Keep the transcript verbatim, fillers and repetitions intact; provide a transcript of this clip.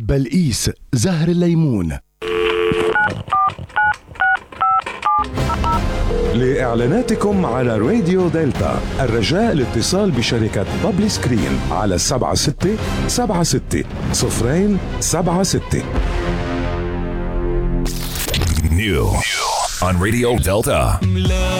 بلقيس زهر الليمون. لإعلاناتكم على راديو دلتا الرجاء الاتصال بشركة بابلي سكرين على سبعة ستة سبعة ستة صفرين سبعة ستة. New on Radio Delta.